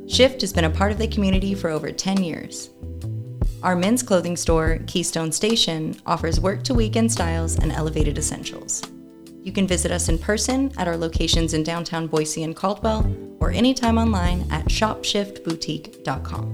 Shift has been a part of the community for over 10 years. Our men's clothing store, Keystone Station, offers work-to-weekend styles and elevated essentials. You can visit us in person at our locations in downtown Boise and Caldwell, or anytime online at shopshiftboutique.com.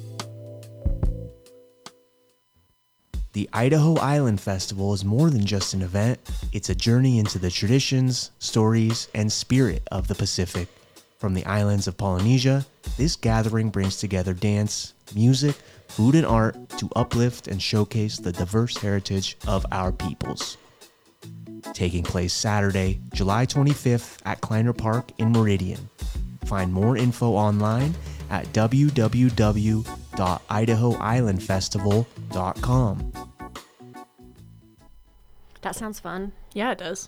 The Idaho Island Festival is more than just an event. It's a journey into the traditions, stories, and spirit of the Pacific. From the islands of Polynesia, this gathering brings together dance, music, food, and art to uplift and showcase the diverse heritage of our peoples. Taking place Saturday, July 25th at Kleiner Park in Meridian. Find more info online at www.idahoislandfestival.com. That sounds fun. Yeah, it does.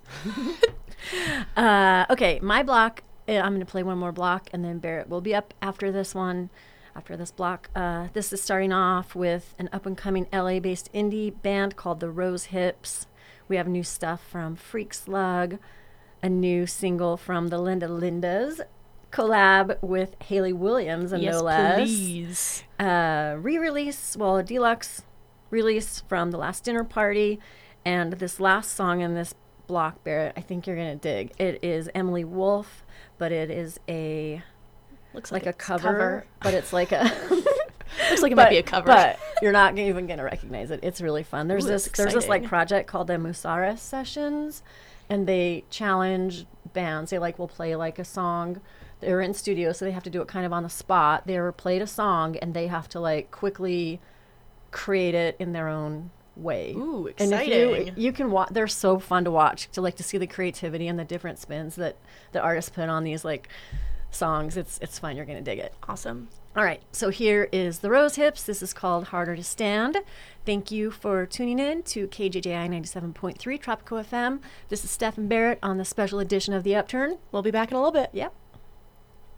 Okay, my block, I'm going to play one more block, and then Barrett will be up after this one, after this block. This is starting off with an up-and-coming LA-based indie band called the Rose Hips. We have new stuff from Freak Slug, a new single from the Linda Lindas, collab with Haley Williams, and yes, no less. Please. Re-release, well, a deluxe release from The Last Dinner Party, and this last song in this block, Barrett, I think you're going to dig. It is Emily Wolf, but it is a... Looks like a it's cover, but it's like a... Looks like it might be a cover. But you're not even going to recognize it. It's really fun. There's Ooh, this like project called the Musaras Sessions, and they challenge bands. They will play like a song. They're in studio, so they have to do it kind of on the spot. They played a song, and they have to quickly create it in their own way. Ooh, and exciting. if you can watch, they're so fun to watch, to see the creativity and the different spins that the artists put on these songs. It's fun. You're going to dig it. Awesome. All right, so here is the Rose Hips. This is called Harder to Stand. Thank you for tuning in to KJJI 97.3 Tropico FM. This is Steph and Barrett on the special edition of The Upturn. We'll be back in a little bit. Yep.